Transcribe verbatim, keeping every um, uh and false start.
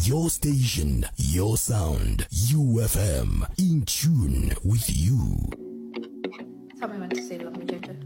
Your station, your sound, U F M, in tune with you. Tell me when to say love me, Jojo.